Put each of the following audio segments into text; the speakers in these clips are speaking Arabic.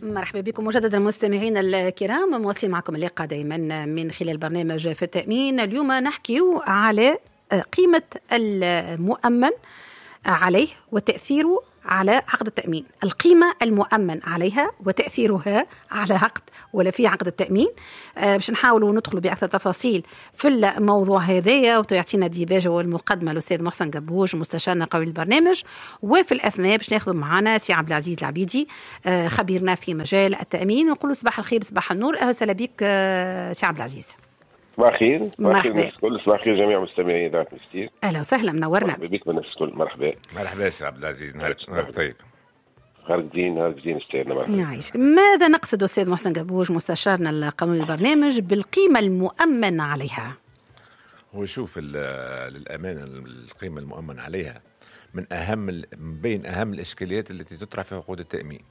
مرحبا بكم مجددا مستمعينا الكرام، مواصلين معكم اللقاء دائما من خلال برنامج في التأمين. اليوم نحكي على قيمة المؤمن عليه وتأثيره على عقد التأمين، القيمة المؤمن عليها وتأثيرها على عقد ولا في عقد التأمين. باش نحاولوا ندخلوا بأكثر تفاصيل في الموضوع هذايا، وتعطينا ديباجة والمقدمة الأستاذ محسن قبوش مستشارنا قوي البرنامج، وفي الأثناء باش ناخذ معنا سي عبد العزيز العبيدي خبيرنا في مجال التأمين. نقول صباح الخير صباح النور، أهلا وسهلا بك سي عبد العزيز. صباح الخير. مرحبا. صباح الخير جميع مستمعي إذاعة مستير. أهلا وسهلا، منورنا. مرحبا بك بالناس الكل. مرحبا. مرحبا سي عبد العزيز، نهارك طيب. نهارك زين استاذنا. مرحبا. يعيشك. ماذا نقصد أستاذ محسن قبوش مستشارنا القانوني البرنامج بالقيمة المؤمن عليها؟ هو شوف للأمانة القيمة المؤمن عليها من بين أهم الإشكاليات التي تطرح في عقود التأمين.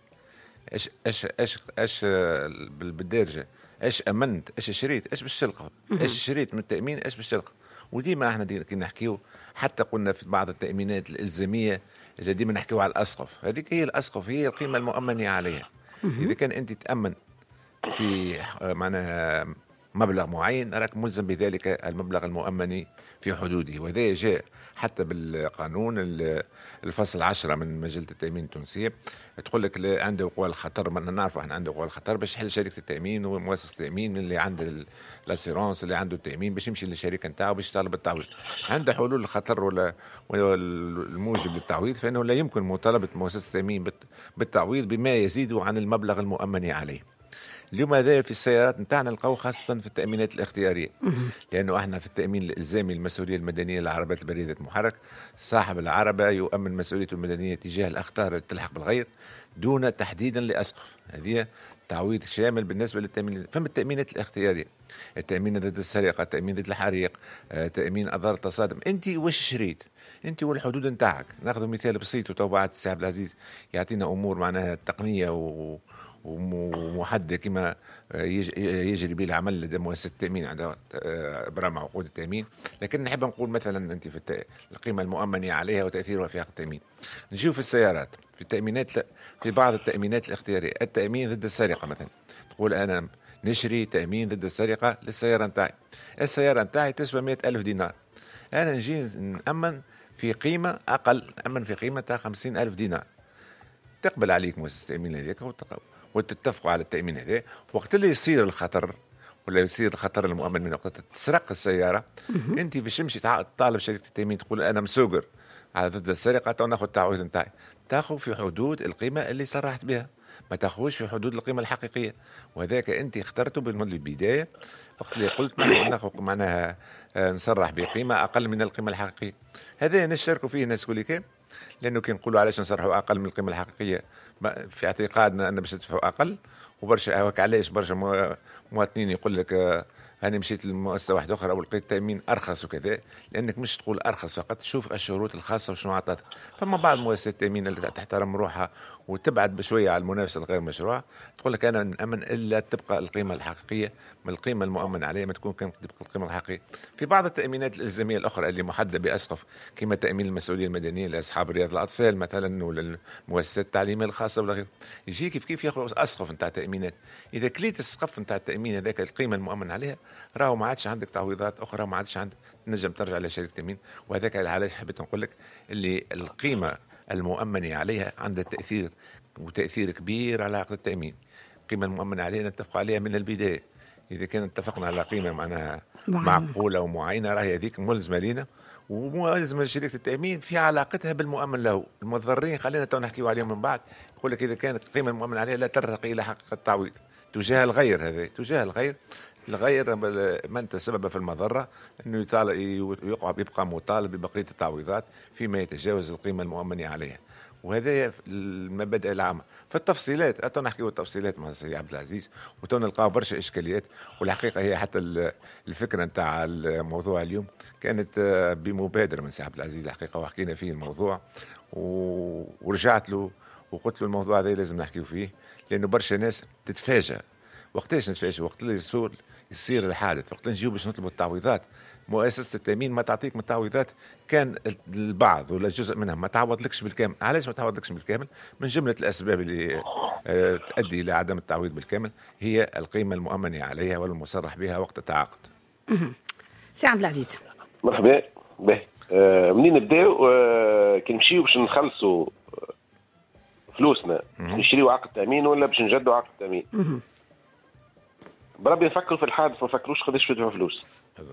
ايش بالدارجة، ايش امنت، ايش شريت، ايش باش تلقى، ايش شريت من التامين، ايش باش تلقى. وديما احنا كي نحكيو، حتى قلنا في بعض التامينات الالزاميه اللي ديما نحكيو على الاسقف، هذيك هي الاسقف، هي القيمه المؤمنه عليها. اذا كان انت تامن في معناها مبلغ معين، راك ملزم بذلك المبلغ المؤمن في حدوده. وهذا جاء حتى بالقانون الفصل 10 من مجلة التأمين التونسية، تقول لك عند وقوع الخطر. ما نعرفوا احنا عند وقوع الخطر باش يحل شركة التأمين ومؤسسة التأمين اللي عنده الاسيرونس اللي عنده التأمين باش يمشي للشركة نتاعو باش يطالب بالتعويض. عند حلول الخطر ولا الموجب للتعويض، فإنه لا يمكن مطالبة مؤسسة التأمين بالتعويض بما يزيد عن المبلغ المؤمن عليه. اليوم هذا في السيارات نتاعنا نلقاو خاصة في التأمينات الاختيارية، لأنه احنا في التأمين الإلزامي المسؤولية المدنية للعربات البريدة المحرك، صاحب العربة يؤمن مسؤوليته المدنية تجاه الأخطار التي تلحق بالغير دون تحديدا لأسقف. هذه تعويض شامل بالنسبة للتأمين. فما التأمينات الاختيارية، التأمين ضد السرقة، التأمين ضد الحريق، تأمين أضرار التصادم. أنت واش شريت؟ أنت والحدود نتاعك. ناخذ مثال بسيط وتوبعت السي عبد العزيز يعطينا أمور معناها تقنية ومحدد كما يجري به العمل لدى مؤسسة التأمين عندها برام عقود التأمين. لكن نحب نقول مثلا أنت في القيمة المؤمنة عليها وتأثيرها في عقد التأمين. نجيو في السيارات، في التأمينات، في بعض التأمينات الاختيارية، التأمين ضد السرقة مثلا، تقول أنا نشري تأمين ضد السرقة للسيارة نتاعي. السيارة نتاعي تسوى 100,000 دينار، أنا نجي نأمن في قيمة أقل، نأمن في قيمة 50,000 دينار. تقبل عليك مؤسسة التأمين هذيك وتتفقوا على التأمين هذا. وقت اللي يصير الخطر ولا يصير الخطر المؤمن من وقت تسرق السيارة، انت باش تمشي تطالب شركة التأمين تقول انا مسوقر على ضد السرقة، تو ناخذ التعويض نتاعي. تاخذ في حدود القيمة اللي صرحت بها، ما تاخذش في حدود القيمة الحقيقية. وهذاك انت اخترته بالبداية وقت اللي قلت ناخذ معناها نصرح بقيمة أقل من القيمة الحقيقية. هذا نشاركوا فيه الناس كل كام، لأنه كي نقولوا علاش نصرحوا أقل من القيمة الحقيقية في اعتقادنا أن باش تدفعوا أقل. وبرشا هواك علاش برشا مواطنين يقول لك أنا مشيت لمؤسسة واحدة أخرى أو لقيت تأمين أرخص وكذا، لأنك مش تقول أرخص فقط، تشوف الشروط الخاصة وشنو عطاتها. فما بعض مؤسسات التأمين اللي تحترم روحها وتبعد بشوية على المنافسة الغير مشروعة تقول لك أنا نأمن إلا تبقى القيمة الحقيقية من القيمة المؤمن عليها، ما تكون كانت تبقى القيمة الحقيقية. في بعض التأمينات الإلزامية الأخرى اللي محددة بأسقف كما تأمين المسؤولية المدنية لأصحاب رياض الأطفال مثلا ولا المؤسسات التعليمية الخاصة ولا غير، يجي كيف ياخذ أسقف نتاع تأمينات. إذا كليت السقف نتاع التأمين هذاك القيمة المؤمن عليها، راهو ما عادش عندك تعويضات أخرى، ما عادش عندك تنجم ترجع لشركة تأمين. وهذاك علاش حبيت نقول لك اللي القيمة المؤمنة عليها عندها تأثير كبير على عقد التأمين. القيمة المؤمنة عليها نتفق عليها من البداية. إذا كان اتفقنا على قيمة معناها معقولة ومعينة، راهي هذيك ملزمة لنا وملزمة لشركة التأمين في علاقتها بالمؤمن له. المضررين خلينا تو نحكيو عليهم من بعد. يقول لك إذا كانت القيمة المؤمن عليها لا ترتقي إلى حقيقة التعويض تجاه الغير، هذا تجاه الغير من تسبب في المضرة أنه يبقى مطالب ببقية التعويضات فيما يتجاوز القيمة المؤمنة عليها. وهذا المبادئ العامة. في التفصيلات أتو نحكي التفصيلات مع السي عبد العزيز وتو نلقاو برشا إشكاليات. والحقيقة هي حتى الفكرة نتاع الموضوع اليوم كانت بمبادرة من سي عبد العزيز الحقيقة، وحكينا فيه الموضوع ورجعت له وقلت له الموضوع هذا لازم نحكيه فيه، لأنه برشا ناس تتفاجأ. وقتاش نتفاجأ؟ وقت اللي يصير الحادث وقت نجيو باش نطلبوا التعويضات، مؤسسة التأمين ما تعطيك من التعويضات، كان البعض ولا جزء منها ما تعوضلكش بالكامل. علاش ما تعوضلكش بالكامل؟ من جملة الأسباب اللي تؤدي إلى عدم التعويض بالكامل هي القيمة المؤمنة عليها والمصرح بها وقت التعاقد. سي عبد العزيز. مرحبا. منين نبداو؟ كي نمشيو باش نخلصوا فلوسنا نشريو عقد تأمين ولا باش نجدوا عقد تأمين؟ بربي نفكروا في الحادث، ما نفكروش قداش فاتوا فلوس.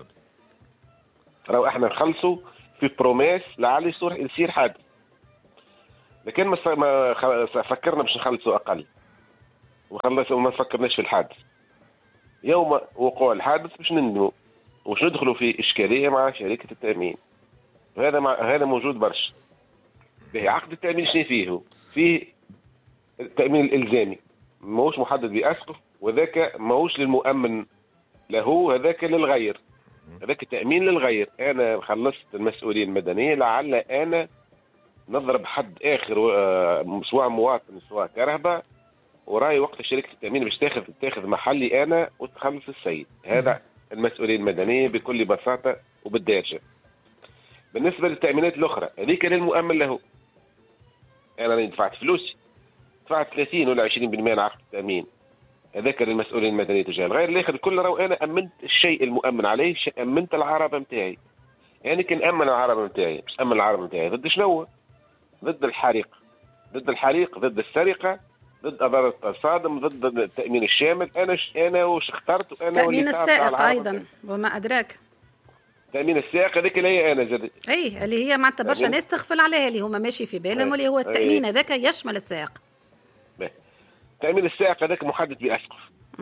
راهو احنا نخلصوا في بروميس لعل يصير حادث، لكن ما فكرنا باش نخلصوا اقل وما فكرناش في الحادث. يوم وقوع الحادث باش نندموا وش ندخلوا في اشكاليه مع شركه التامين. هذا موجود برشا. عقد التامين شنو فيه التامين الالزامي ماهوش محدد باسقف، وذاك ماهوش للمؤمن له، هذاك للغير، هذاك تأمين للغير. أنا خلصت المسؤولية المدنية لعل أنا نضرب حد آخر سواء مواطن سواء كرهبة، وراي وقت شركة التأمين باش تاخذ محلي أنا وتخلص السيد. هذا المسؤولية المدنية بكل بساطة وبالدارجة. بالنسبة للتأمينات الأخرى هذيك للمؤمن له. أنا دفعت فلوسي، دفعت 30 ولا 20% من عقد التأمين، هذاك المسؤولين المدنية تجاه الغير. الاخر الكل راهو انا امنت الشيء المؤمن عليه، امنت العربه نتاعي. يعني كي نامن العربه نتاعي باش امن العربه نتاعي ضد شنو؟ ضد الحريق، ضد السرقه، ضد اضرار التصادم، ضد التامين الشامل. انا واش اخترت، وانا تامين السائق ايضا وما ادراك. تامين السائق هذيك اللي هي انا زاد اللي هي معناتها برشا ناس تغفل عليها، اللي هما ماشي في بالهم، واللي هو التامين هذاك يشمل السائق. تأمين السائق هذاك محدد بأسقف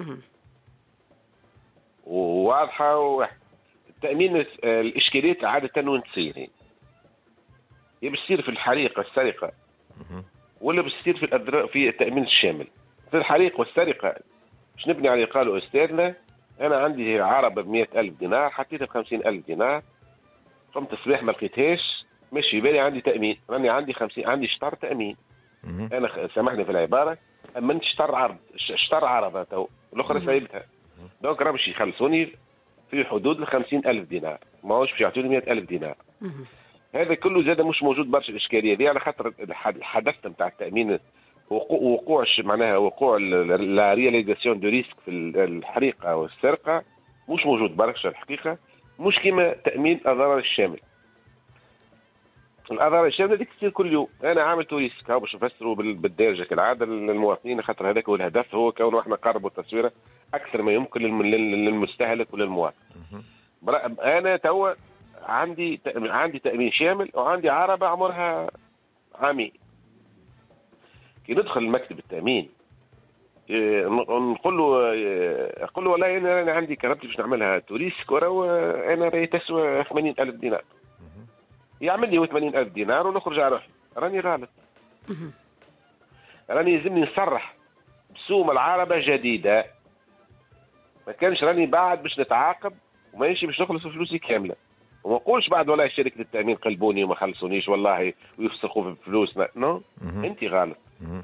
وواضحة. التأمين الإشكاليات عادة وين تصير؟ هي بتصير في الحريق والسرقة ولا بتصير في التأمين الشامل. في الحريق والسرقة باش نبني عليه قالوا أستاذنا أنا عندي عربة ب100,000 دينار حطيتها ب50,000 دينار، قمت الصباح ما لقيتهاش، ماشي بالي عندي تأمين، راني عندي شطر تأمين. أنا سامحني في العبارة، أمنت شطر عربة تو الأخرى سايبتها، دونك راه باش يخلصوني في حدود 50,000 دينار، ماهوش باش يعطوني 100,000 دينار. هذا كله زاد مش موجود برشا الإشكالية دي، على خاطر الحدث نتاع التأمين معناها وقوع لا رياليزاسيون دو ريسك في الحريقة والسرقة مش موجود برشا الحقيقة، مش كيما تأمين الضرر الشامل. الأضرار الشاملة ديك تصير كل يوم. أنا عامل توريسك هاو باش نفسروا بالدارجة كالعادة للمواطنين، خاطر هذاك هو الهدف، هو كونه احنا نقربوا التصويرة أكثر ما يمكن للمستهلك وللمواطن. أنا توا عندي تأمين شامل وعندي عربة عمرها عامين. كي ندخل المكتب التأمين نقول له والله أنا عندي كربتي باش نعملها توريسك أنا راهي تسوى 80,000 دينار. يعمل لي 80,000 دينار ونخرج على روحي، راني غلط. راني يلزمني نصرح بسوم العربة جديدة، ما كانش راني بعد باش نتعاقب وماشي باش نخلص فلوسي كاملة، وما نقولش بعد والله شركة التأمين قلبوني وما خلصونيش والله ويفسخوا في فلوسنا. نو انت غلط.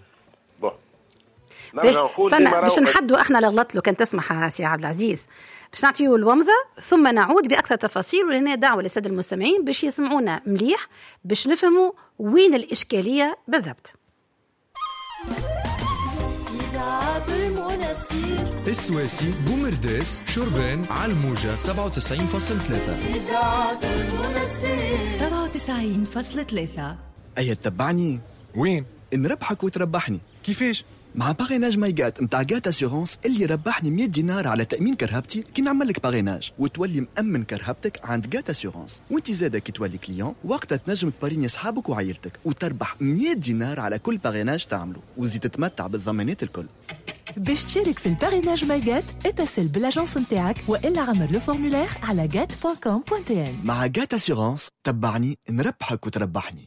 باش نحدوا احنا لغلط له. كان تسمح سي عبد العزيز باش نعطيو الومضة ثم نعود بأكثر تفاصيل، ولهنا دعوة للسادة المستمعين باش يسمعونا مليح باش نفهموا وين الإشكالية بالضبط. السواسي بومرداس شربان على الموجة 97.3 97.3. أيا تتبعني؟ وين؟ نربحك وتربحني. كيفاش؟ مع باغيناج مايغات متاع غات اسيورونس اللي ربحني 100 دينار على تأمين كرهبتي كي نعمل لك باغيناج وتولي مأمن كرهبتك عند غات اسيورونس. وانت زاده كي تولي كليون وقتها تنجم تباريني اصحابك وعائلتك وتربح 100 دينار على كل باغيناج تعمله وزيد تتمتع بالضمانات الكل. باش تشارك في الباريناج مايغات اتصل بالاجونس نتاعك والا عمر لو فورمولير على gat.com.tn. مع غات اسيورونس تبعني نربحك وتربحني.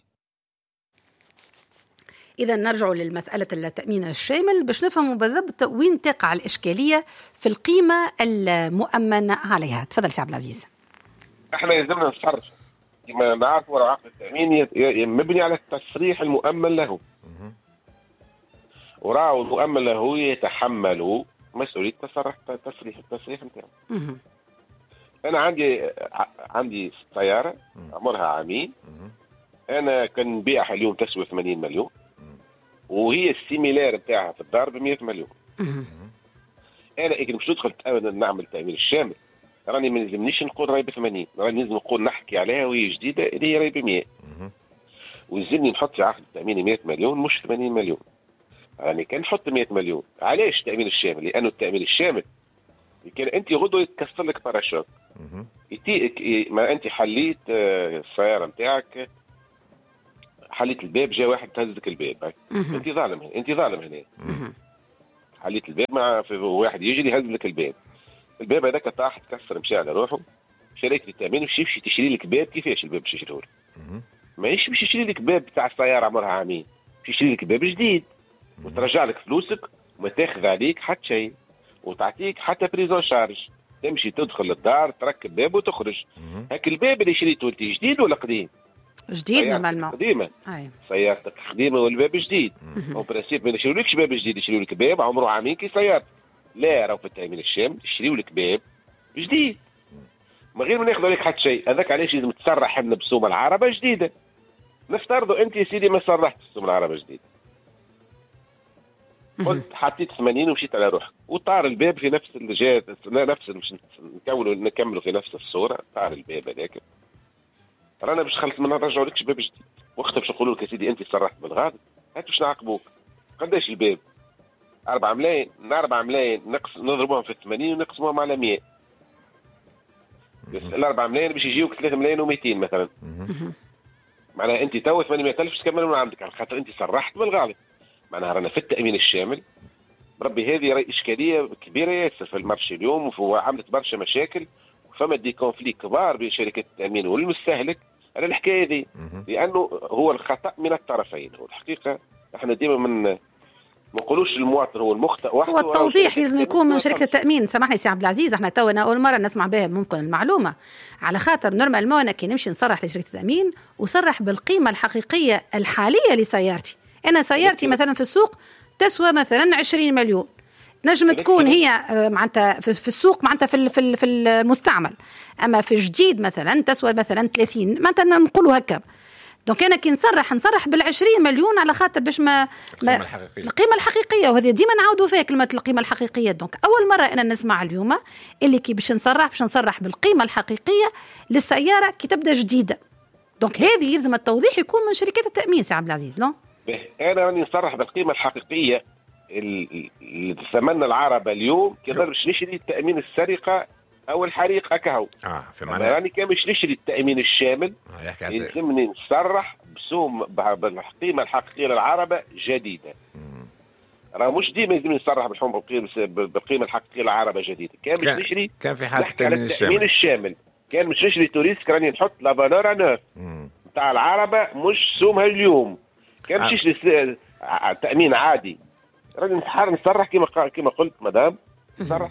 إذا نرجع للمسألة التأمين الشامل باش نفهموا بالضبط وين تقع الإشكالية في القيمة المؤمن عليها. تفضل سي عبد العزيز. احنا يلزمنا نصرف كما نعرفوا ورا عقد التأمين مبني على التصريح المؤمن له، وراو المؤمن له يتحمل مسؤوليه التصريح نتاعو. انا عندي سياره عمرها عامين، انا كان نبيعها اليوم تسوى 80 مليون، وهي السيميلار نتاعها في الدار ب 100 مليون. انا إذا مش ندخل نعمل التامين الشامل، راني ما نلزمنيش نقول راهي ب 80، راني لازم نقول نحكي عليها وهي جديده اللي هي راهي ب 100، ويلزمني نحط في عقد التامين 100 مليون مش 80 مليون. يعني كان نحط 100 مليون. علاش التامين الشامل؟ لانه التامين الشامل كان انت غدوه يتكسر لك باراشوت، ما انت حليت السياره نتاعك، حليت الباب، جاء واحد تهزك الباب، انت ظالم هنا. حليت الباب مع واحد يجري يهز لك الباب هذاك طاح تكسر مشى على روحه، شركه التامين مشي تشري لك باب. كيفاش الباب باش يشريه لك؟ ماهيش باش يشري لك باب تاع السياره عمرها عامين، باش يشري لك باب جديد وترجع لك فلوسك وما تاخذ عليك حتى شيء وتعطيك حتى بريزون شارج. تمشي تدخل الدار تركب باب وتخرج. هاك الباب اللي شريته انت جديد ولا قديم؟ جديد نورمالمون. قديمه. سيارتك قديمه والباب جديد. او برانسيب ما يشريولكش باب جديد، يشريوا لك باب عمره عامين كي سيارتك. لا، راهو في التامين الشامل يشريوا لك باب جديد من غير ما ناخذ عليك حتى شيء. هذاك علاش لازم تصرح حنا بسوم العربه جديده. نفترضوا انت يا سيدي ما صرحت بسوم العربه جديد، قلت حطيت 80 ومشيت على روحك، وطار الباب في نفس الجهه، نفس مش نكملوا في نفس الصوره، طار الباب هذاك، رانا باش خلص ما نرجعوا لكش باب جديد. وقتها باش نقولوا لك يا سيدي انت صرحت بالغلط، هات باش نعاقبوك. قداش الباب؟ 4 ملايين. 4 ملايين نضربوهم في 80 ونقسموهم على 100. ال 4 ملايين باش يجيوك 3 ملايين و200 مثلا. معناها انت تو 800,000 باش تكمل من عندك على خاطر انت صرحت بالغلط. معناها رانا في التامين الشامل بربي هذه راهي اشكاليه كبيره ياسر في المارشي اليوم، وعملت برشا مشاكل، وفما دي كونفلي كبار بين شركات التامين والمستهلك على الحكايه دي، لانه هو الخطا من الطرفين. والحقيقه احنا ديما ما نقولوش المواطن هو المخطئ وحده، هو التوضيح لازم يكون من شركه التامين. سامحني سي عبد العزيز، احنا تونا اول مره نسمع بها ممكن المعلومه، على خاطر نورمالمون انا كي نمشي نصرح لشركه التامين وصرح بالقيمه الحقيقيه الحاليه لسيارتي. انا سيارتي مثلا في السوق تسوى مثلا 20 مليون، نجم تكون هي معناتها في السوق معناتها في المستعمل، اما في جديد مثلا تسوى مثلا 30 مثلا، نقولوا هكا. دونك انا كي نصرح بال20 مليون على خاطر باش القيمه الحقيقيه، وهذه ديما نعاودوا فيها كلمه القيمه الحقيقيه. دونك اول مره انا نسمع اليوم اللي كي باش نصرح بالقيمه الحقيقيه للسياره كي تبدا جديده. دونك هذه يلزم التوضيح يكون من شركات التامين سي عبد العزيز. لا انا راني نصرح بالقيمه الحقيقيه اللي ثمننا العربه اليوم كي باش نشري التامين السرقه او الحريق هكاهو. راني كان باش نشري التامين الشامل يلزمني نصرح بسوم بالقيمه الحقيقيه للعربه جديده. راه مش ديما يلزمني نصرح بالقيمه الحقيقيه للعربه جديده. كان باش نشري كان في حاله التامين الشامل كان باش نشري توريست راني نحط لا فالور نوف نتاع العربه مش سومها اليوم. كان باش نشري تامين عادي راني نصرح كما قلت مدام، نصرح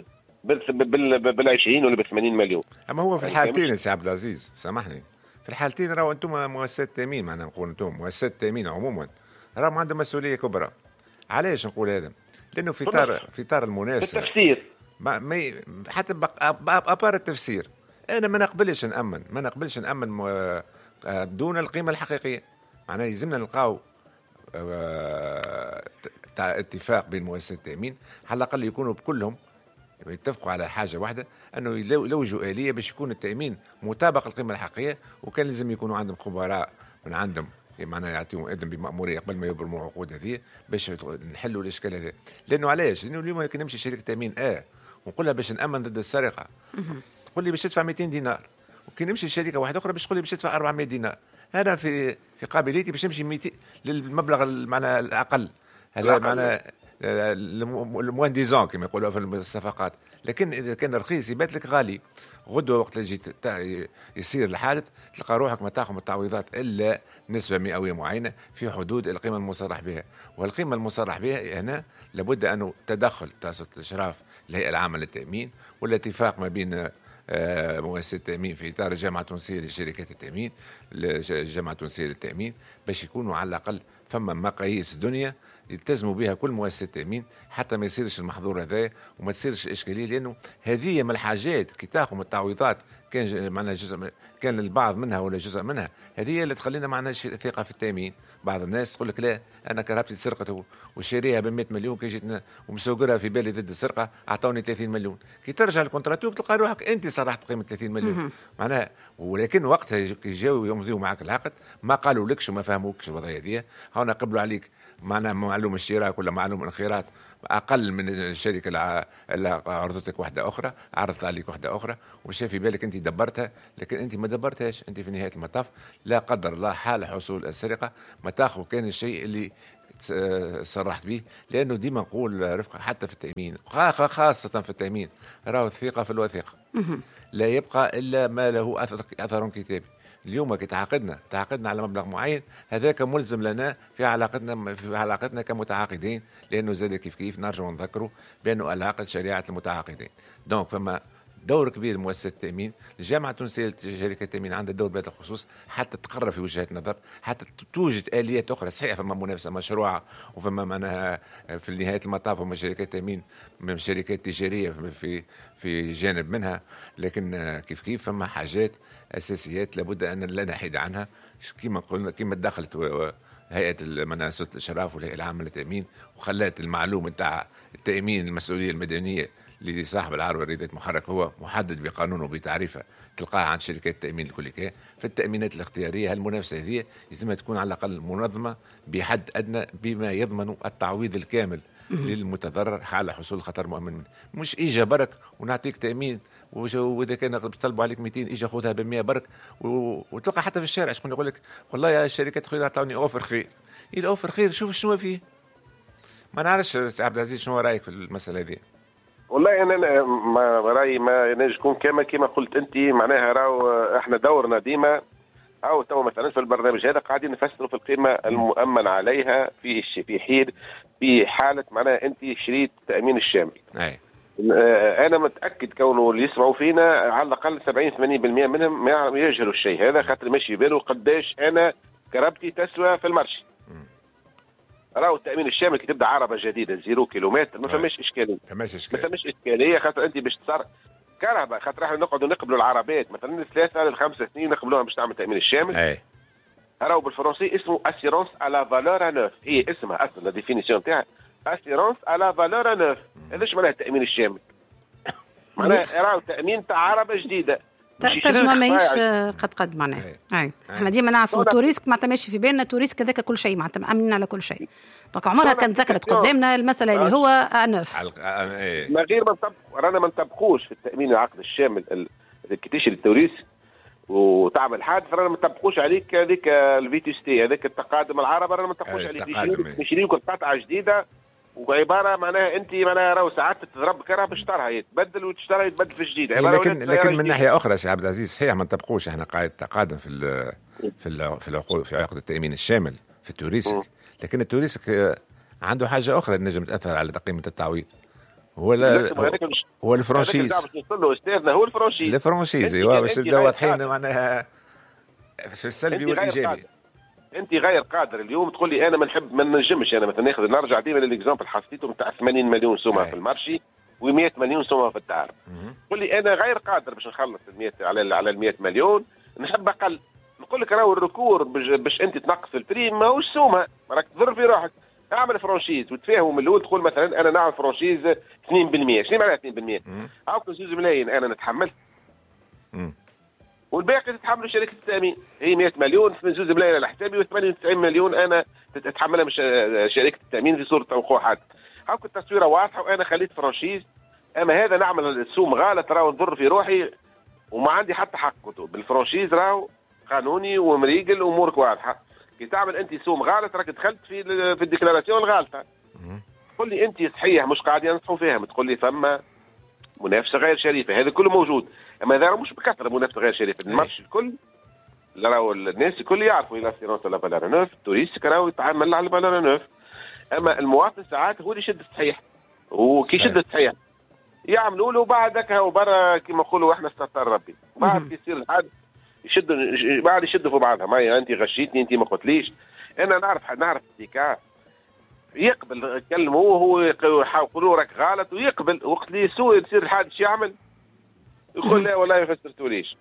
بال 20 ولا ب 80 مليون. اما هو في الحالتين يا سي عبد العزيز سامحني، في الحالتين راهو انتم مؤسسات تامين، معناها نقول انتم مؤسسات تامين عموما راهم عندهم مسؤوليه كبرى. علاش نقول هذا؟ لانه في اطار المنافسه التفسير حتى ابار التفسير انا ما نقبلش نامن دون القيمه الحقيقيه. معناها يلزمنا نلقاو اتفاق بين مؤسسات التامين على الاقل يكونوا بكلهم يتفقوا على حاجه واحده، انه يلوجوا اليه باش يكون التامين مطابق القيمه الحقيقيه. وكان لازم يكونوا عندهم خبراء من عندهم، معناها يعطيهم اذن بمأموريه قبل ما يبرموا عقود هذه باش نحلوا الاشكال هذا. لانه علاش؟ لانه اليوم كي نمشي شركه تامين ونقول لها باش نامن ضد السرقه تقول لي باش تدفع 200 دينار، وكي نمشي شركه واحده اخرى باش تقول لي باش تدفع 400 دينار. هذا في قابليتي باش نمشي 200 للمبلغ معناها الاقل، هذا معناها الموان ديزون كما يقولوا في الصفقات. لكن اذا كان رخيص يبات لك غالي، غدوه وقت اللي يصير الحادث تلقى روحك ما تاخذ التعويضات الا نسبه مئويه معينه في حدود القيمه المصرح بها. والقيمه المصرح بها هنا لابد انه تدخل تاسط الاشراف الهيئه العامه للتامين والاتفاق ما بين مؤسسة التأمين في إطار الجامعة التونسية لشركات التأمين، الجامعة التونسية للتأمين، باش يكونوا على الأقل فما مقاييس دنيا يلتزموا بها كل مؤسسات التامين حتى ما يصيرش المحظور هذا وما تصيرش الاشكاليه، لانه هذه من الحاجات كي تاخذ التعويضات كان معنا جزء كان البعض منها ولا جزء منها، هذه اللي تخلينا ما عندناش ثقه في التامين. بعض الناس تقول لك لا انا كرهبتي سرقت وشاريها ب 100 مليون كي جيت ومسوقرها في بالي ضد السرقه اعطوني 30 مليون، كي ترجع الكونتراتوك تلقى روحك انت صرحت قيمه 30 مليون معناها. ولكن وقتها كي جاوا يمضيوا معك العقد ما قالوا لكش وما فهموكش الوضعيه هذه، هنا قبلوا عليك معناها معلوم اشتراك ولا معلوم الخيرات اقل من الشركه اللي عرضتك واحده اخرى، عرضت عليك واحده اخرى وشاف في بالك انت دبرتها، لكن انت ما دبرتهاش. انت في نهايه المطاف لا قدر الله حال حصول السرقه ما تاخذ كان الشيء اللي صرحت به، لانه ديما نقول رفقه حتى في التامين خاصه في التامين راهو الثقه في الوثيقه لا يبقى الا ما له اثر كتابي. اليوم كي تعاقدنا على مبلغ معين هذاك ملزم لنا في علاقتنا كمتعاقدين، لانه زاد كيف نرجع نذكروا بانه العقد شريعه المتعاقدين. دونك فما دور كبير لمؤسسه التامين، الجامعه التونسيه لشركه التامين عندها دور بهذا الخصوص حتى تقرب في وجهات نظر، حتى توجد اليات اخرى. صحيح فما منافسه مشروعه وفما معناها في نهايه المطاف وما شركات تامين من شركات تجاريه في جانب منها، لكن كيف فما حاجات اساسيات لابد ان لا نحيد عنها، كما قلنا كما دخلت هيئه مناسبه الاشراف والهيئه العامه للتامين وخلات المعلومه نتاع التامين المسؤوليه المدنيه لصاحب العرض والريادة محرك هو محدد بقانون وبتعريفه تلقاها عند شركات التأمين الكل. في التأمينات الاختيارية المنافسة هذه لازم تكون على الأقل منظمة بحد أدنى بما يضمن التعويض الكامل للمتضرر حال حصول خطر مؤمن منه. مش إجا برك ونعطيك تأمين وإذا كان طلبوا عليك 200 إجا خذها ب 100 برك وتلقى حتى في الشارع شكون يقول لك والله يا الشركات خويا عطاوني أوفر خير. الأوفر خير شوف شنو فيه. ما نعرفش عبد العزيز شنو رأيك في المسألة هذه؟ والله انا ما رايي ما يكون كما قلت انت، معناها راهو احنا دورنا ديما او تو مثلا في البرنامج هذا قاعدين نفسروا في القيمه المؤمن عليها في حاله معناها انت شريت التامين الشامل. انا متاكد كونه اللي يسمعوا فينا على الاقل 70-80% منهم ما يجهلوا الشيء هذا، خاطر ماشي باله قداش انا كربتي تسوى في المرشي. راهو التامين الشامل كي تبدا عربه جديده 0 كيلومتر ما فماش اشكاليه، ما فماش اشكاليه خاطر انت باش تصرف كهرباء، خاطر احنا نقعدوا نقبلوا العربات مثلا 3 ل5 سنين نقبلوها باش تعمل التامين الشامل. راهو بالفرنسي اسمه اسيرونس على فالور نوف، هي اسمها اصلا الديفينيسيون تاعها اسيرونس على فالور نوف. هذاش معناها التامين الشامل، معناها راهو تامين تاع عربه جديده ترجمه ماهيش قد معناها. احنا ديما نعرفوا توريسك معناتها ماشي في بالنا توريسك هذاك كل شيء معناتها مأمنين على كل شيء. دونك عمرها كانت ذكرت قدامنا المساله اللي هو انف ما غير رانا ما نطبقوش في التامين العقد الشامل كي تشري التوريس وتعمل حادث رانا ما نطبقوش عليك هذيك الفيتوستي هذاك التقادم العربه، رانا ما نطبقوش عليك نشريوك قطعه جديده وعباره معناها انت معناها راهو ساعات تضرب كره باش تشتريها يتبدل وتشتري يتبدل في جديد. لكن من ناحيه اخرى سي عبد العزيز صحيح ما نطبقوش احنا قاعده تقادم في العقود في عقد التامين الشامل في التوريسك، لكن التوريسك عنده حاجه اخرى تنجم تاثر على قيمه التعويض هو الفرنشيز. استاذنا هو الفرنشيز ايوا باش نبداو واضحين معناها في السلبي والايجابي. انت غير قادر اليوم تقول لي انا ما نجمش انا مثلا ناخذ نرجع ديما للاكزامبل حسيته نتاع 80 مليون سومه في المارشي و100 مليون سومه في الدار. تقول لي انا غير قادر باش نخلص على ال 100 مليون نحب اقل. نقول لك راهو الركور باش انت تنقص البريم ماهوش سومه، راك تضر في روحك. اعمل فرانشيز وتفاهموا من الاول تقول مثلا انا نعمل فرانشيز 2%. شنو معناها 2%؟ هاكا 2 ملايين انا نتحمل والباقي تتحمله شركه التامين. هي 100 مليون 2 ملايين على حسابي و98 مليون انا تتحملها من شركه التامين في صوره توقعات. هاكا التصويره واضحه وانا خليت فرانشيز. اما هذا نعمل السوم غلط راهو نضر في روحي وما عندي حتى حق بالفرانشيز راهو قانوني ومريقل وامورك واضحه. كي تعمل انت سوم غلط راك دخلت في الديكلاراسيون الغلطه. تقول لي انت صحيح مش قاعدين نصحوا فيها، تقول لي ثم منافسه غير شريفه. هذا كله موجود، اما هذا مش بكثره منافسه غير شريفه. المارش الكل راهو الناس الكل يعرفوا الى سيرونس ولا فالور نوف، التوريست راهو يتعامل على فالور نوف. اما المواطن ساعات هو اللي يشد الصحيح، وكي يشد الصحيح يعملوا له بعدك هو برا كما نقولوا احنا استطر ربي. بعد يصير الحد يشدوا في بعضها. ما انت غشيتني انت ما قلتليش. انا نعرف الديكا يقبل كلموه هو يقولوا راك غلط ويقبل. وقت اللي يسوء يصير الحادث يعمل يقول لا والله ما فسرتوليش.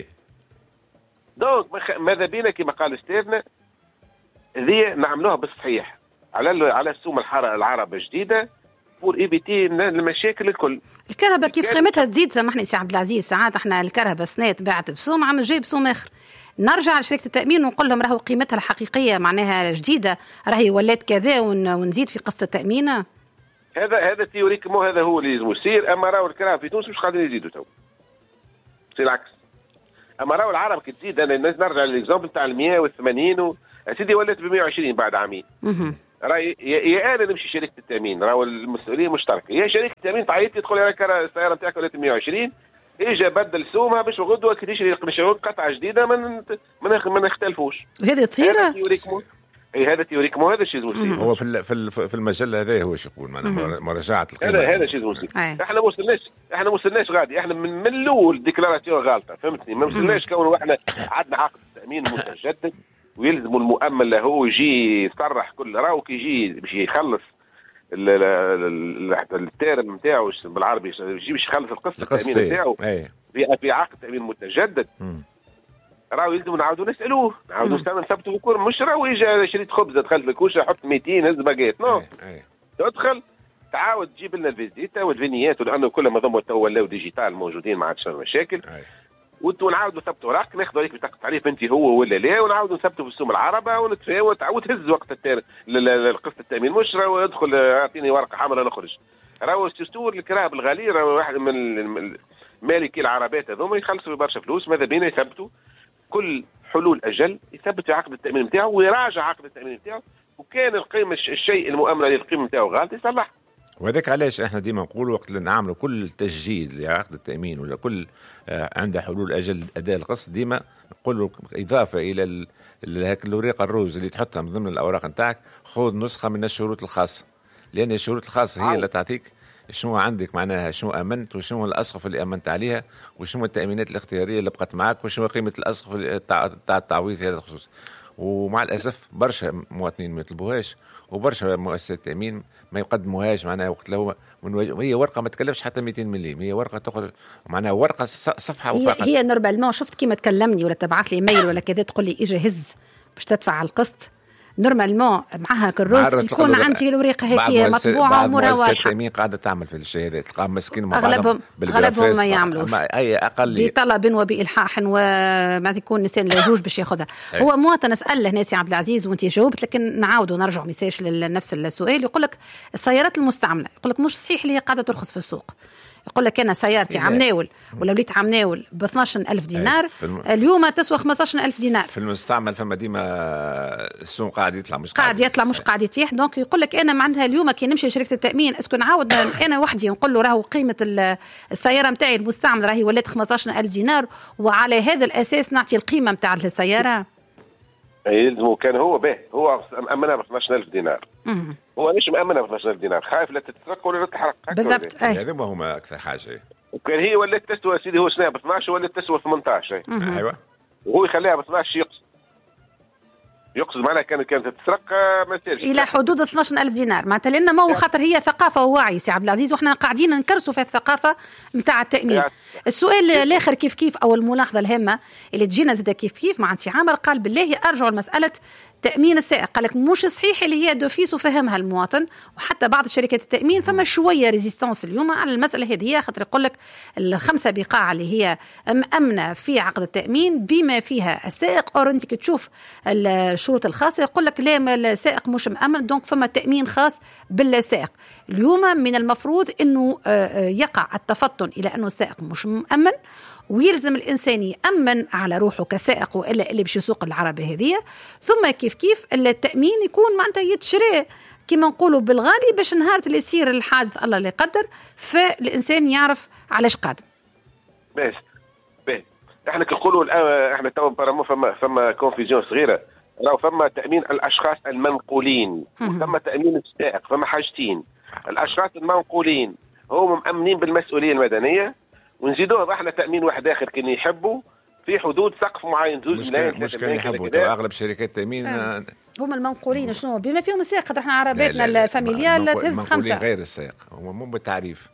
دونك ماذا بينا كما قال استاذنا ذي نعملوها بالصحيح على السوم العربة جديدة بور ايبيتي المشاكل الكل. الكهرباء كيف قيمتها تزيد؟ سامحني سي عبد العزيز، ساعات احنا الكهرباء سنات باعت بسوم عم جاي بسوم اخر، نرجع لشركة التأمين ونقول لهم راهو قيمتها الحقيقية معناها جديدة راهي ولات كذا ونزيد في قصة التأمين. هذا تيوريك مو هذا هو اللي لازم يصير. اما راهو الكهرباء في تونس مش قاعدين يزيدوا تو، يصير العكس. اما راهو العرب كي تزيد انا الناس نرجع للاكزامبل تاع 180 سيدي ولات ب 120 بعد عامين. راهي يا انا نمشي شركه التامين راهو المسؤوليه مشتركه، يا شركه التامين تعيط لي تقول لي راك السياره نتاعك ولات 120 اجا بدل سومها باش غدوه كي تشري قطعه جديده ما نختلفوش. وهذه تصير هذا تيوريك مو هذا الشيء المصيب. هو في المجله هذا هو شو يقول معناها مراجعه القيمه. هذا الشيء المصيب. احنا ما وصلناش غادي، احنا من الاول ديكلاراسيون غالطه فهمتني. ما وصلناش كونه احنا عندنا عقد التامين متجدد ويلزم المؤمن له يجي يصرح كل راهو كي يجي باش يخلص التيرم نتاعو بالعربي يجي باش يخلص القسط التامين نتاعو في عقد تامين متجدد راهو يلزم نعاودوا نسالوه نعاودوا نثبتوا الكل. مش راهو يجي شريت خبزه دخلت الكوشه حط 200 هز باقيت نو تدخل تعاود تجيب لنا الفيزيتا والفينيات لانه كل ما ضموا تو ولاو ديجيتال موجودين ما عادش مشاكل. ونعاودوا نثبتوا راك ناخذوا عليك بطاقه تعريف انت هو ولا لا ونعاودوا نثبتوا في السوم العربه ونتفاوت وتهز وقت القسط التامين. مش راهو يدخل اعطيني ورقه حمراء نخرج. راهو السستور الكراب الغالي راهو واحد من مالكي العربات هذوما يخلصوا برشا فلوس. ماذا بينا يثبتوا كل حلول اجل يثبت في عقد التامين نتاعو ويراجع عقد التامين نتاعو وكان القيمه الشيء المؤمن عليه القيمه نتاعو غلط يصلح. وهذاك علاش احنا ديما نقول وقت اللي نعملوا كل تسجيل لعقد التامين ولا كل عنده حلول اجل اداء القسط ديما نقول اضافه الى هاك الورقه الروز اللي تحطها من ضمن الاوراق نتاعك خذ نسخه من الشروط الخاصه، لان الشروط الخاصه هي اللي تعطيك شنو عندك معناها شنو امنت وشنو الاسقف اللي امنت عليها وشنو التامينات الاختياريه اللي بقت معك وشنو قيمه الاسقف تاع التعويض في هذا الخصوص. ومع الاسف برشا مواطنين ما يطلبوهاش وبرشا مؤسسات التامين ما يقدموهاش معناها وقت له هي ورقه ما تكلفش حتى 200 مليم، هي ورقه تخرج معناها ورقه صفحه وفقط. هي نورمالمون شفت كيما تكلمني ولا تبعث لي ايميل ولا كذا تقول لي اجي هز باش تدفع على القسط نورمالمون معها كالروز يكون عندي الورقه هيك مطبوعه ومروحه. التامين قاعده تعمل في الشهادات تلقاهم مسكين اغلبهم ما يعملوش اي اقل بطلب وبالحاح وما يكون نسان لجوج باش ياخذها. هو مواطن اسال له ناس عبد العزيز وانت جاوبت لكن نعاودوا نرجعوا ميساج لنفس السؤال. يقول لك السيارات المستعمله يقول لك مش صحيح اللي هي قاعده ترخص في السوق. يقول لك أنا سيارتي عمناول ولا وليت عمناول ب 12,000 دينار اليوم تسوى 15,000 دينار. في المستعمل فما ديما السوق قاعد يطلع مش قاعد يطيح. دونك يقول لك أنا معناتها اليوم كي نمشي لشركة التأمين اسكو نعاود أنا وحدي نقول له راهو قيمة السيارة متاعي المستعمل راهي ولات 15,000 دينار وعلى هذا الأساس نعطي القيمة متاع السيارة. يلزمو كان هو هو مأمنها ب 12,000 دينار. هو ليش مأمنها ب 12,000 دينار؟ خايف لا تتسرق ولا تتحرق. بالضبط. هذا هما أكثر حاجة. وكان هي ولات تسوى سيدي هو شنو ب 12 ولات تسوى 18. أيوة. وهو يخليها ب 12 يقصد معناها كانت تتسرق ما تسالش الى حدود 12,000 دينار معناتها لان ما هو خاطر هي ثقافه ووعي سي عبد العزيز وحنا قاعدين نكرسوا في الثقافه نتاع التامين. السؤال الاخر كيف او الملاحظه الهامه اللي تجينا زاد كيف مع سي عامر قال بالله ارجعوا لمساله تأمين السائق. قال لك مش صحيح اللي هي دوفيس وفهمها المواطن وحتى بعض شركات التأمين فما شوية ريزيستانس اليوم على المسألة هذه خاطر يقول لك الخمسة بقاع اللي هي مأمنة في عقد التأمين بما فيها السائق أو أنت تشوف الشروط الخاصة يقول لك لا السائق مش مأمن دونك فما تأمين خاص بالسائق. اليوم من المفروض أنه يقع التفطن إلى أنه السائق مش مأمن ويلزم الإنسان يأمن على روحه كسائق وإلا اللي باش يسوق العربة هذه ثم كيف التأمين يكون معناتها يتشري كما نقولوا بالغالي باش نهار اللي يصير الحادث الله اللي يقدر فالإنسان يعرف علاش قادم. بس احنا كنقولوا احنا تو فما كونفيزيون صغيره راهو فما تأمين الأشخاص المنقولين وفما تأمين السائق. فما حاجتين الأشخاص المنقولين هم مأمنين بالمسؤولية المدنية ونزيدوها احنا تأمين واحد آخر كان يحبوا في حدود سقف معين 2 ملايين مش كان يحبوا اغلب شركات التامين هما المنقولين شنو بما فيهم السائق، خاطر احنا عرباتنا الفاميليال تهز 5. المنقولين غير السائق، هو مو بالتعريف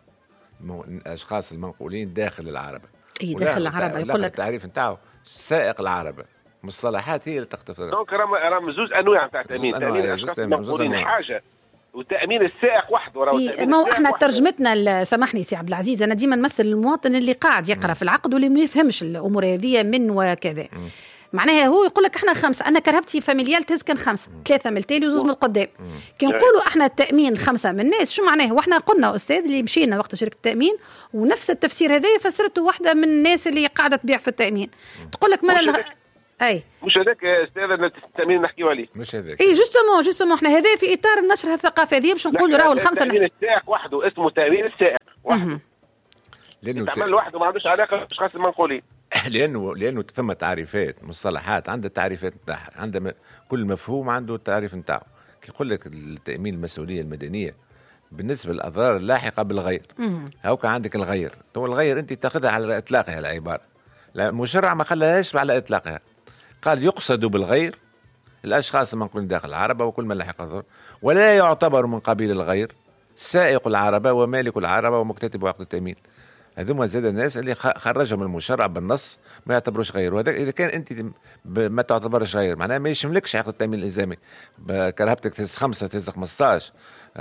الاشخاص المنقولين داخل العربه. اي داخل العربه يقول لك التعريف نتاعو سائق العربه، مصطلحات هي اللي تختلف. دونك راهم زوج انواع تاع تامين الاشخاص المنقولين حاجه وتامين السائق وحده. ما احنا ترجمتنا سامحني سي عبد العزيز، انا ديما نمثل المواطن اللي قاعد يقرا في العقد واللي ما يفهمش الامور هذه من وكذا. معناها هو يقول لك احنا 5، انا كرهبتي فاميليال تهز كان 5، 3 من التالي و2 من القدام. كي نقولوا احنا التامين 5 من الناس شو معناه؟ واحنا قلنا استاذ اللي مشينا وقت شركه التامين ونفس التفسير هذا فسرته واحده من الناس اللي قاعده تبيع في التامين، تقول لك اي مش هذاك استاذ التامين نحكيو عليه، مش هذاك. اي جوستومون احنا هذا في اطار نشر الثقافه هذه باش نقولوا راهو الخمسه. تامين السائق وحده اسمه تامين السائق وحده، لانه تعمل وحده ما عندوش علاقه بالاشخاص المنقولين. لانه ثم تعريفات مصطلحات عندها التعريفات نتاعها، عندها كل مفهوم عنده التعريف نتاعو. كي يقول لك التامين المسؤوليه المدنيه بالنسبه للاضرار اللاحقه بالغير، هاوكا عندك الغير، تو الغير انت تاخذها على اطلاقها العباره، لا مشرع ما خلاهاش على اطلاقها، قال يقصد بالغير الاشخاص المنقولين داخل العربه وكل ما لحق الضرر، ولا يعتبر من قبيل الغير سائق العربه ومالك العربه ومكتتب عقد التامين. هذوما زاد الناس اللي خرجهم المشرع بالنص ما يعتبروش غير. وهذا اذا كان انت ما تعتبرش غير معناها ما يشملكش عقد التامين الالزامي، كرهبتك تهز 5 تهز 15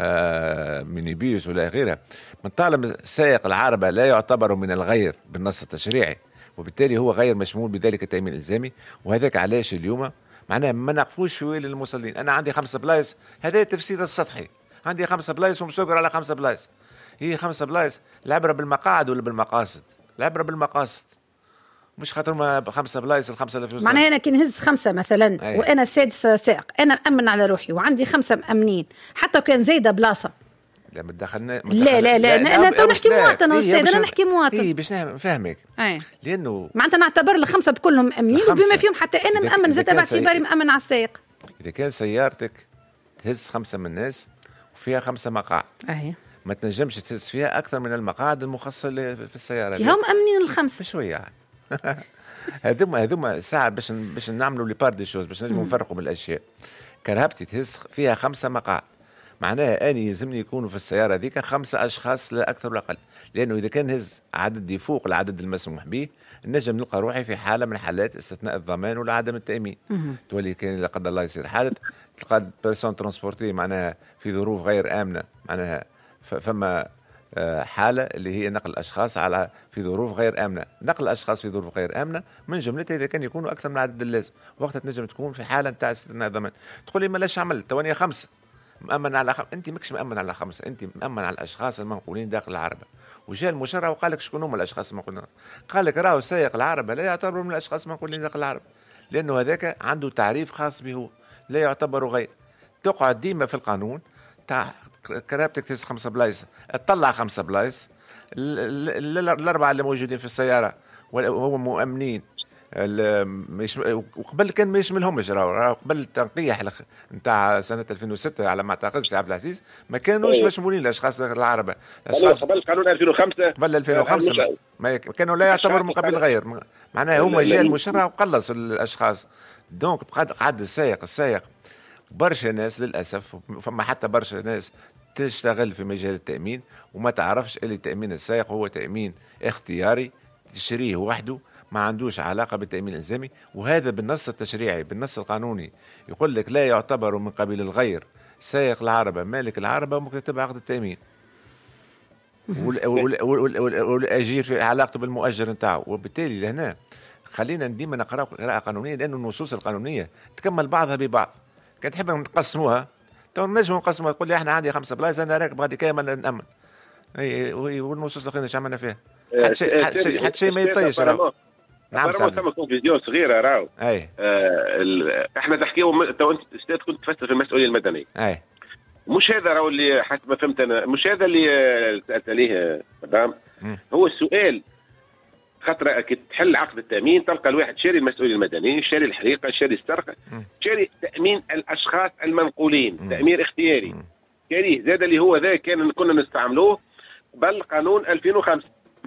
مينيبيوس ولا غيرها، من طالما سائق العربه لا يعتبر من الغير بالنص التشريعي وبالتالي هو غير مشمول بذلك التامين الالزامي. وهذاك علاش اليوم معناها ما نقفوش في ويل المصلين. انا عندي 5 بلايص، هذا التفسير السطحي، عندي 5 بلايص ومسكر على 5 بلايص. هي 5 بلايص، العبره بالمقاعد ولا بالمقاصد؟ العبره بالمقاصد، مش خاطر ما 5 بلايص ال5000 فلوس. معناها انا كي نهز 5 مثلا أيه. وانا السادس سائق، انا مأمن على روحي وعندي 5 مأمنين، حتى كان زايده بلاصه لا ما دخلنا لا انا تو نحكي مواطن استاذ، انا نحكي مواطن. اي باش نفهمك لانه معناتها نعتبر ال5 بكلهم مأمنين وبما فيهم حتى انا مأمن زاد باعتباري مأمن على السائق. اذا كان سيارتك تهز 5 من الناس وفيها 5 مقاعد ما تنجمش تهز فيها اكثر من المقاعد المخصصه في السياره، هم مأمنين ال5 شويه هذوما ساعه باش نعملوا لي بار دي شوز باش نجموا نفرقوا من الاشياء. كرهبتي تهز فيها 5 مقاعد معناها اني يلزمني يكونوا في السياره ذيك 5 اشخاص لا اكثر ولا اقل، لانه اذا كان هز عدد يفوق العدد المسموح به نجم نلقى روحي في حاله من حالات استثناء الضمان ولا عدم التامين. تولي كان لا قدر الله يصير حادث تلقى بيرسون ترانسبورتي معناها في ظروف غير امنه، معناها فما حاله اللي هي نقل الاشخاص على في ظروف غير امنه. نقل الاشخاص في ظروف غير امنه من جملتها اذا كان يكونوا اكثر من العدد اللازم، وقتها تنجم تكون في حاله نتاع استثناء الضمان. تقول لي ما لاش عمل تواني 5 مأمن على انت ماكش مأمن على 5، انت مأمن على الاشخاص المنقولين داخل العربه. وجاء المشرع وقال لك شكون هما الاشخاص المنقولين؟ قال لك راهو سائق العربه لا يعتبر من الاشخاص المنقولين داخل العربه، لانه هذاك عنده تعريف خاص به، لا يعتبر غير. تقعد ديما في القانون تاع كرهبتك تهز 5 بلايص، تطلع 5 بلايص، الاربعه اللي موجودين في السياره وهو مؤمنين وقبل كان ما يشملهمش، راهو قبل التنقيح نتاع سنه 2006 على ما اعتقد سي عبد العزيز ما كانوش مشمولين الاشخاص العربه. الاشخاص قبل قانون 2005 قبل 2005 ما كانوا لا يعتبروا من قبيل غير، معناها هما جاء المشرع وقلص الاشخاص. دونك قعد السائق برشا ناس للاسف، فما حتى برشا ناس تشتغل في مجال التامين وما تعرفش اللي تامين السائق هو تامين اختياري تشريه وحده ما عندوش علاقة بالتأمين الإلزامي. وهذا بالنص التشريعي بالنص القانوني يقول لك لا يعتبر من قبيل الغير سائق العربة مالك العربة ومكتتب عقد التأمين والأجير في علاقته بالمؤجر نتاعو. وبالتالي لهنا خلينا ديما نقرأ قراءة قانونية، لأن النصوص القانونية تكمل بعضها ببعض. كان تحب نقسموها تو نجم نقسموها، تقول لي احنا عندي 5 بلايص انا راكب غادي كامل نأمن، والنصوص الأخرى ايش عملنا فيها؟ حتى شيء ما يطيش راهو. نعم ثم كونفيزيون صغيره راهو. احنا تحكيو تو انت استاذ كنت تفسر في المسؤوليه المدنيه. مش هذا راهو اللي حسب ما فهمت انا، مش هذا اللي سالت عليه مدام. هو السؤال خاطر كي تحل عقد التامين تلقى الواحد شاري المسؤوليه المدنيه، شاري الحريقه، شاري السرقه، شاري تامين الاشخاص المنقولين، تامين اختياري، شاريه زاد اللي هو ذا كنا نستعملوه قبل قانون 2005.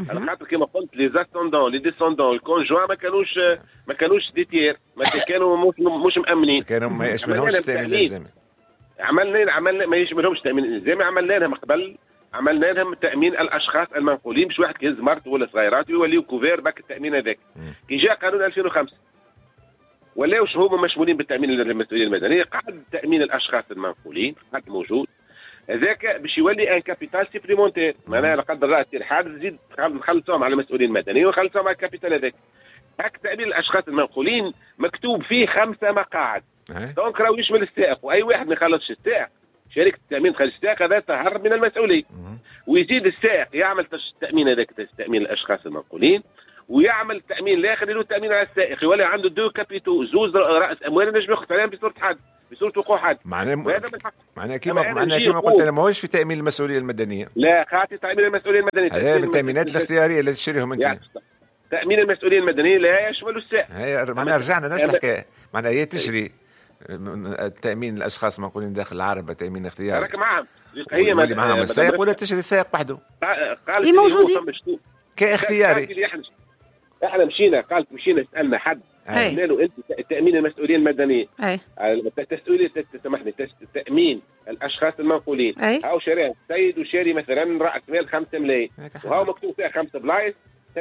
على خاطر كما قلت لي زاسوندون لي ديسوندون الكونجوا ما كانوش ديتير، ما كانوا مش مأمنين، كانوا ما يشملهمش التأمين الإلزامي. عملنا ما يشملهمش التأمين الإلزامي، عملنا لهم قبل، عملنا لهم تأمين الأشخاص المنقولين، مش واحد كيهز مرته ولا صغيرات ويوليو كوفير باك التأمين هذاك. كي جاء قانون 2005 ولاو هما مشمولين بالتأمين المسؤولية المدنية، قعد تأمين الأشخاص المنقولين قعد موجود، هذاك باش يولي ان كابيتال سيبليمونتير، معناها لا قدر الله تصير حادث زيد نخلصوهم على المسؤولين المدنيين ونخلصوهم على الكابيتال هذاك. هاك تأمين الأشخاص المنقولين مكتوب فيه 5 مقاعد، دونك راهو يشمل السائق، واي واحد ما يخلصش السائق شركة التأمين تخلي السائق هذا تهرب من المسؤولية. ويزيد السائق يعمل التأمين هذاك تأمين الأشخاص المنقولين، ويعمل تأمين الآخر اللي هو التأمين على السائق، يولي عنده دو كابيتو، زوز رأس أموال نجم ياخذ عليهم بصورة حادث، بصورة وقوع حادث. معناها كما قلت أنا ماهوش في تأمين المسؤولية المدنية. لا خاطر تأمين المسؤولية المدنية هذا من التأمينات الاختيارية اللي تشتريهم أنت. تأمين المسؤولية المدنية لا يشمل السائق. معناها رجعنا نفس الحكاية، معناها هي تشري تأمين الأشخاص المنقولين داخل العربة تأمين اختياري. راك معهم. هي معهم السائق ولا تشري السائق وحده؟ قال موجودين كاختياري. احنا مشينا سألنا حد قلنا له انت تأمين المسؤولية المدنية سامحني تأمين الاشخاص المنقولين او شاريه سيد وشاري مثلا رأس مال 5 ملايين وهو مكتوب فيها 5 بلايص،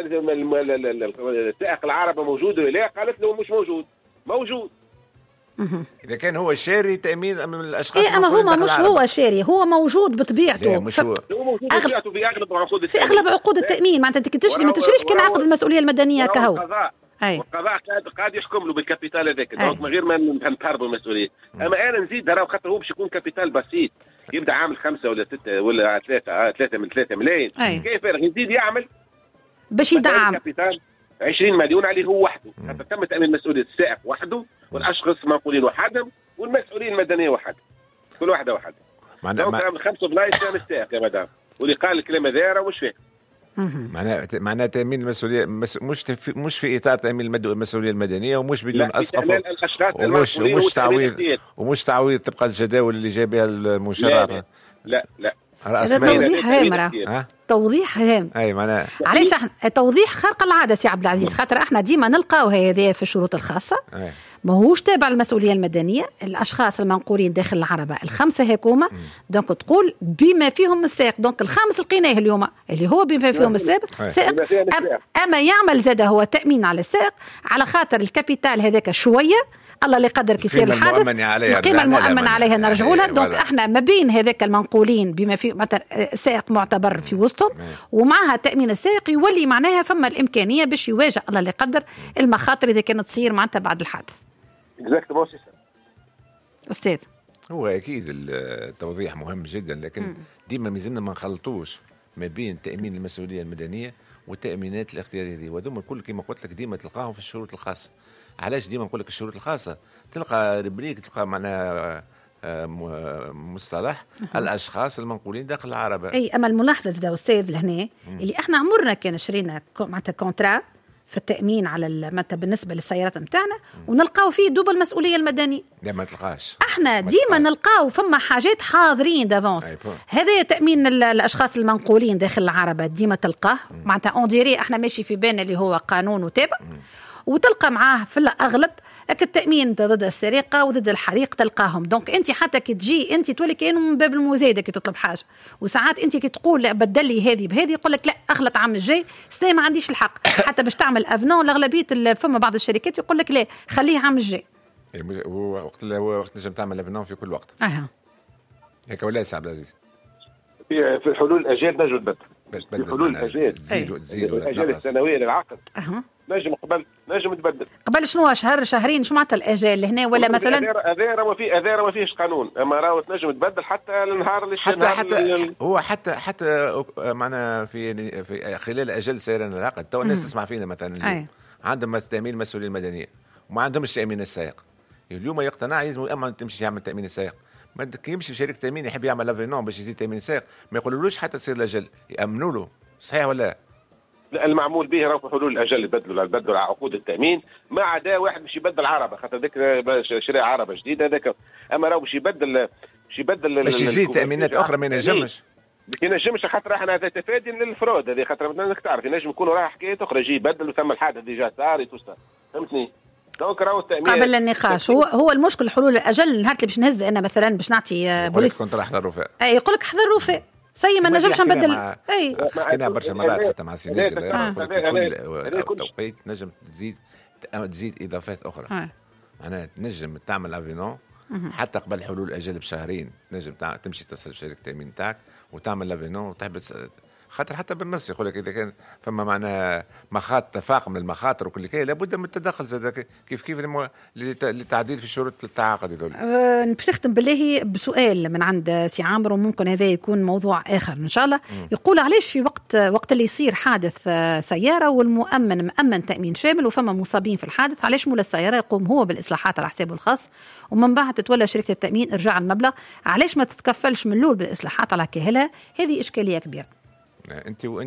السائق العربة موجود ولا لا؟ قالت له مش موجود. إذا كان هو شاري تأمين الأشخاص أما هو مش هو شاري، هو موجود بطبيعته. هو موجود بطبيعته في أغلب عقود التأمين، معناتها تشري ما تشريش كان عقد المسؤولية المدنية كهو. والقضاء قاعد يحكم له بالكابيتال هذاك، دونك من غير ما نتهربوا المسؤولية. أما أنا نزيد راهو خاطر هو باش يكون كابيتال بسيط، يبدأ عامل 5 ولا 6 ولا 3 ملايين، كيف يزيد يعمل باش يدعم 20 مليون عليه هو وحده، حتى تم تأمين مسؤولية السائق وحده والأشخاص المنقولين وحدهم والمسؤولية المدنية وحده، كل واحدة وحده. دونك 5 بلايص كان السائق يا مدام، واللي قال الكلام هذا راه مش فاهم. معناها تأمين المسؤولية مش في إطار تأمين المسؤولية المدنية، ومش بدون أسقف، ومش تعويض تبقى الجداول اللي جاي بها المنشرات. لا هذا توضيح هام، توضيح هام. اي معناها علاش احنا توضيح خارق العاده سي عبد العزيز، خاطر احنا ديما نلقاو هذا في الشروط الخاصه ماهوش تابع المسؤوليه المدنيه. الاشخاص المنقولين داخل العربه ال5 هكومه، دونك تقول بما فيهم السائق، دونك ال5 لقيناه اليوم اللي هو بما فيهم السائق. اما يعمل زاد هو تامين على السائق على خاطر الكابيتال هذاك شويه الله اللي قدر كيصير الحادث، القيمة المؤمن عليها نرجعوا لها. دونك احنا ما بين هذاك المنقولين بما فيه مثلا سائق معتبر في وسطهم، ومعها تأمين السائق يولي معناها فما الإمكانية باش يواجه الله اللي قدر المخاطر إذا كانت تصير معناتها بعد الحادث. أستاذ هو أكيد التوضيح مهم جدا، لكن ديما مازلنا ما نخلطوش ما بين تأمين المسؤولية المدنية والتأمينات الاختيارية دي، وهذوما كل كما قلت لك ديما تلقاهم في الشروط الخاصة. علاش ديما نقول لك الشروط الخاصة؟ تلقى ربريك، تلقى معناها مصطلح الاشخاص المنقولين داخل العربه. اي اما الملاحظه ده استاذ لهنا اللي احنا عمرنا كان شرينا معناتها كونترا في التامين على معناتها بالنسبه للسيارات نتاعنا ونلقاو فيه دوبل المسؤوليه المدنيه. لا ما تلقاش، احنا ديما نلقاو فما حاجات حاضرين دافونس. هذا تامين الاشخاص المنقولين داخل العربه ديما تلقاه معناتها اون ديري احنا ماشي في بالنا اللي هو قانون وتابع، وتلقى معاه في الأغلب التأمين ضد السرقة وضد الحريق تلقاهم. دونك أنت حتى كي تجي أنت تولي كأنه من باب المزايدة كي تطلب حاجة، وساعات أنت كي تقول لا بدل لي هذه بهذه يقول لك لا أغلط عام الجاي سي ما عنديش الحق حتى باش تعمل أفنون. الأغلبية فما بعض الشركات يقول لك لا خليه عام الجاي. وقت نجم تعمل أفنون في كل وقت. هيك ولا سي عبد العزيز؟ في حلول الأجال نجم نبدل. في حلول الأجال تزيدوا الأجال السنوية للعقد. نجم تبدل قبل شنو شهرين شو معناتها الاجال هنا ولا مثلا اذار ما فيش قانون، اما راهو تنجم تبدل حتى النهار اللي حتى معنا في خلال اجل سيران العقد. تو الناس تسمع فينا مثلا عندهم تامين المسؤوليه المدنيه وما عندهمش تامين السائق، اليوم يقتنع يلزم اما تمشي يعمل تامين السائق. ما يمشي شركه تامين يحب يعمل لافينون باش يزيد تامين السائق ما يقولولوش حتى تصير الاجل، يامنوا له. صحيح ولا لا؟ المعمول به راهو في حلول الاجل يبدلوا عقود التامين، ما عدا واحد باش يبدل عربه خاطر ذاك شري عربه جديده هذاك، اما راهو باش يبدل باش يزيد تامينات اخرى ما ينجمش. ينجمش خاطر احنا هذا تفادي للفرود هذه خاطر بدنا تعرف ينجم يكونوا راه حكايه اخرى يجي يبدل وثم الحادث ديجا صار توسع فهمتني. دونك راهو التامين قبل النقاش هو المشكل حلول الاجل نهار اللي باش نهز انا مثلا باش نعطي بوليس كنت راح احضر رفاق يقول لك احضر رفاق سي ما نجمش نبدل اي حكينا برشا مرات حتى مع سيناج كل توقيت نجم تزيد اضافات اخرى معناها تنجم تعمل افينون حتى قبل حلول الاجل بشهرين تنجم تمشي تصل شركه التامين نتاعك وتعمل لافينون وتحبس خاطر حتى بالنص يقول لك اذا كان فما معناها مخاطر تفاقم للمخاطر وكل كي لابد من التدخل زاد كيف للتعديل في شروط التعاقد هذول. باش نختم بالله بسؤال من عند سي عامر وممكن هذا يكون موضوع اخر ان شاء الله. يقول علاش في وقت اللي يصير حادث سياره والمؤمن مأمن تأمين شامل وفما مصابين في الحادث علاش مولا السياره يقوم هو بالاصلاحات على حسابه الخاص ومن بعد تتولى شركه التأمين ارجاع المبلغ علاش ما تتكفلش من الاول بالاصلاحات على كاهلها؟ هذه اشكاليه كبيره. انت